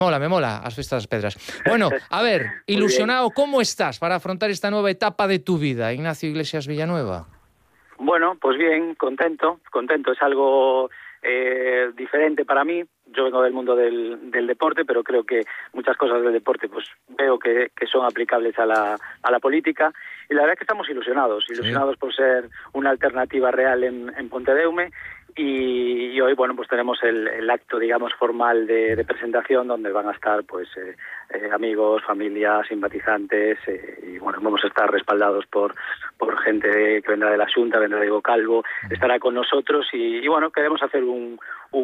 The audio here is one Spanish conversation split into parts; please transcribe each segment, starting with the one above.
Me mola as Festas das Pedras. Bueno, a ver, ilusionado, ¿cómo estás para afrontar esta nueva etapa de tu vida, Ignacio Iglesias Villanueva? Bueno, pues bien, contento. Es algo diferente para mí. Yo vengo del mundo del deporte, pero creo que muchas cosas del deporte pues veo que son aplicables a la política. Y la verdad es que estamos ilusionados por ser una alternativa real en Pontedeume. Y hoy, bueno, pues tenemos el acto, digamos, formal de presentación, donde van a estar, pues, amigos, familias, simpatizantes, y bueno, vamos a estar respaldados por gente que vendrá de la Xunta, vendrá de Diego Calvo, estará con nosotros y bueno, queremos hacer un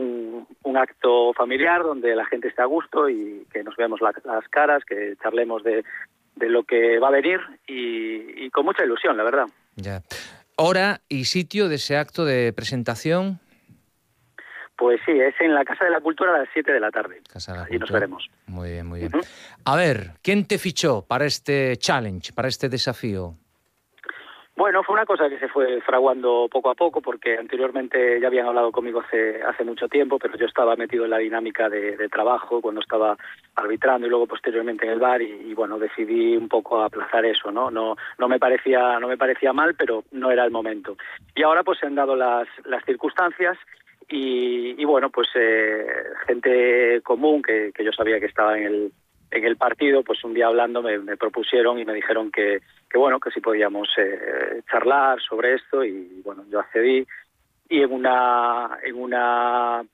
acto familiar donde la gente esté a gusto y que nos veamos las caras, que charlemos de lo que va a venir y con mucha ilusión, la verdad. Ya. ¿Hora y sitio de ese acto de presentación? Pues sí, es en la Casa de la Cultura a las 7 de la tarde. Allí nos veremos. Muy bien, muy bien. A ver, ¿quién te fichó para este challenge, para este desafío? Bueno, fue una cosa que se fue fraguando poco a poco, porque anteriormente ya habían hablado conmigo hace mucho tiempo, pero yo estaba metido en la dinámica de trabajo cuando estaba arbitrando y luego posteriormente en el VAR y bueno, decidí un poco aplazar eso, ¿no? No me parecía mal, pero no era el momento. Y ahora pues se han dado las circunstancias y bueno, pues gente común que yo sabía que estaba en el partido, pues un día hablando me propusieron y me dijeron que bueno, que si podíamos charlar sobre esto y bueno, yo accedí y en un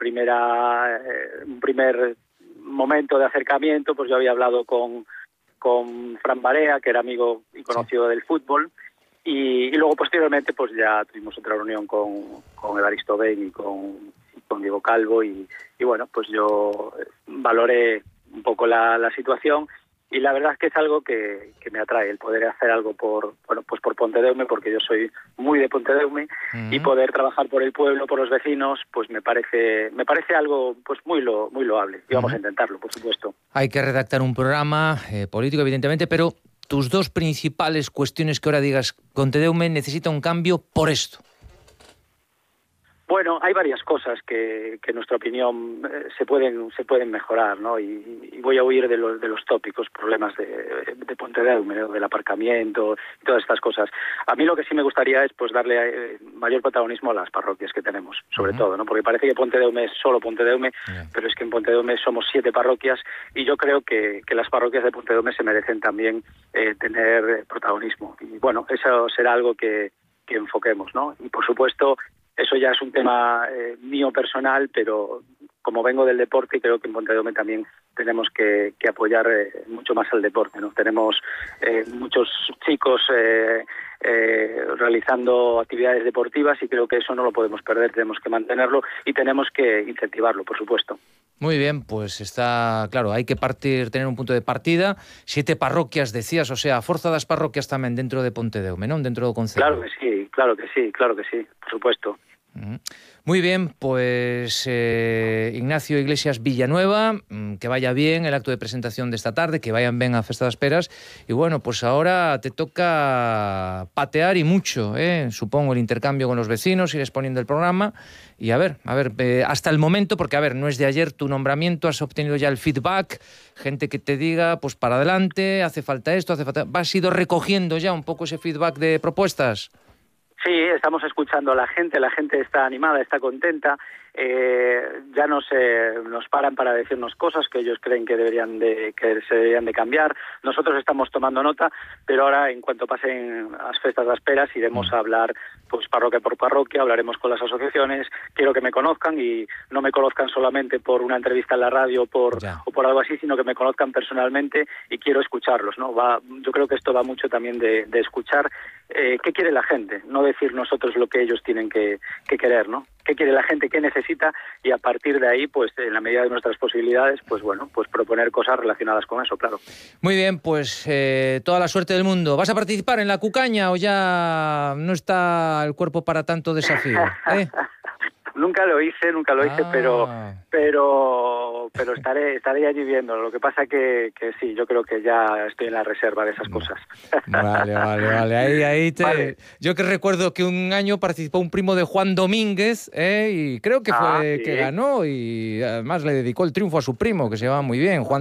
primer momento de acercamiento, pues yo había hablado con Fran Barea, que era amigo y conocido del fútbol, y luego posteriormente pues ya tuvimos otra reunión con Evaristo Ben y con Diego Calvo y bueno, pues yo valoré un poco la situación y la verdad es que es algo que me atrae, el poder hacer algo por Pontedeume, porque yo soy muy de Pontedeume y poder trabajar por el pueblo, por los vecinos, pues me parece algo pues muy loable y vamos a intentarlo, por supuesto. Hay que redactar un programa político, evidentemente, pero tus dos principales cuestiones que ahora digas, Pontedeume necesita un cambio por esto. Bueno, hay varias cosas que en nuestra opinión se pueden mejorar, ¿no? Y voy a huir de los tópicos, problemas de Pontedeume, ¿no? Del aparcamiento y todas estas cosas. A mí lo que sí me gustaría es pues darle mayor protagonismo a las parroquias que tenemos, sobre todo, ¿no? Porque parece que Pontedeume es solo Pontedeume, pero es que en Pontedeume somos 7 parroquias y yo creo que las parroquias de Pontedeume se merecen también tener protagonismo. Y bueno, eso será algo que enfoquemos, ¿no? Y por supuesto, eso ya es un tema mío personal, pero como vengo del deporte, creo que en Pontedeume también tenemos que apoyar mucho más al deporte, ¿no? Tenemos muchos chicos realizando actividades deportivas y creo que eso no lo podemos perder, tenemos que mantenerlo y tenemos que incentivarlo, por supuesto. Muy bien, pues está claro, hay que tener un punto de partida. 7 parroquias, decías, o sea, forza das parroquias tamén dentro de Pontedeume, non? Dentro do concello. Claro que sí, por supuesto. Muy bien, pues Ignacio Iglesias Villanueva, que vaya bien el acto de presentación de esta tarde, que vayan bien a Festa das Peras y bueno, pues ahora te toca patear y mucho, supongo, el intercambio con los vecinos, ir exponiendo el programa y a ver, hasta el momento, porque a ver, no es de ayer tu nombramiento, has obtenido ya el feedback, gente que te diga, pues para adelante, hace falta esto, ¿has ido recogiendo ya un poco ese feedback de propuestas? Sí, estamos escuchando a la gente está animada, está contenta, ya nos paran para decirnos cosas que ellos creen que se deberían de cambiar. Nosotros estamos tomando nota, pero ahora en cuanto pasen las Festas das Peras iremos a hablar pues parroquia por parroquia, hablaremos con las asociaciones, quiero que me conozcan y no me conozcan solamente por una entrevista en la radio o por algo así, sino que me conozcan personalmente y quiero escucharlos, ¿no? Yo creo que esto va mucho también de escuchar qué quiere la gente, no decir nosotros lo que ellos tienen que querer, ¿no? Qué quiere la gente, qué necesita y a partir de ahí, pues en la medida de nuestras posibilidades, pues bueno, pues proponer cosas relacionadas con eso, claro. Muy bien, pues toda la suerte del mundo. ¿Vas a participar en la cucaña o ya no está el cuerpo para tanto desafío? Nunca lo hice, pero estaré allí viendo. Lo que pasa que sí, yo creo que ya estoy en la reserva de esas cosas. Vale. Vale. Yo que recuerdo que un año participó un primo de Juan Domínguez, y creo que fue que ganó y además le dedicó el triunfo a su primo, que se llevaba muy bien, Juan